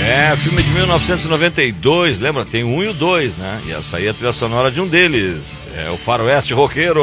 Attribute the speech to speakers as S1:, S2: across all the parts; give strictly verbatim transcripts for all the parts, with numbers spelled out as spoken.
S1: É, filme de mil novecentos e noventa e dois, lembra? Tem o um e o dois, né? E essa aí é a trilha sonora de um deles. É o Faroeste Roqueiro.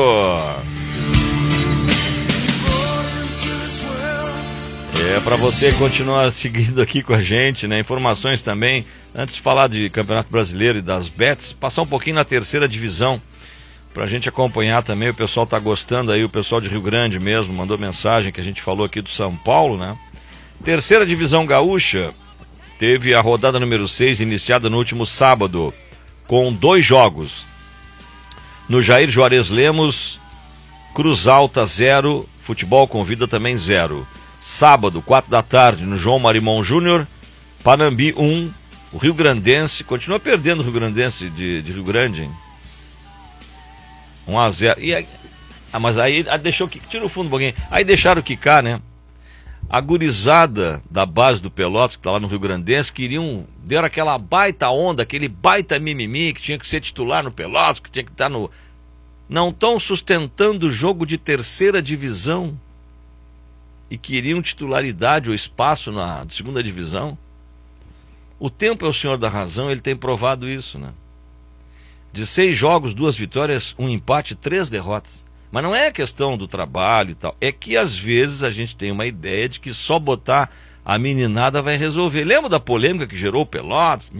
S1: É para você continuar seguindo aqui com a gente, né? Informações também. Antes de falar de Campeonato Brasileiro e das bets, passar um pouquinho na terceira divisão, pra gente acompanhar também. O pessoal tá gostando aí, o pessoal de Rio Grande mesmo mandou mensagem que a gente falou aqui do São Paulo, né? Terceira divisão gaúcha teve a rodada número seis, iniciada no último sábado, com dois jogos. No Jair Juarez Lemos, Cruz Alta zero, Futebol Convida também zero. Sábado, quatro da tarde, no João Marimon Júnior, Panambi um, o Rio Grandense, continua perdendo o Rio Grandense de, de Rio Grande, hein? um a zero. E aí, ah, mas aí ah, deixou que tira o fundo um pouquinho. Aí deixaram quicar, né? A gurizada da base do Pelotas, que tá lá no Rio Grandense, queriam, deram aquela baita onda, aquele baita mimimi, que tinha que ser titular no Pelotas, que tinha que estar no... Não estão sustentando o jogo de terceira divisão e queriam titularidade ou espaço na segunda divisão. O tempo é o senhor da razão, ele tem provado isso, né? De seis jogos, duas vitórias, um empate, três derrotas. Mas não é questão do trabalho e tal. É que às vezes a gente tem uma ideia de que só botar a meninada vai resolver. Lembra da polêmica que gerou o Pelotas?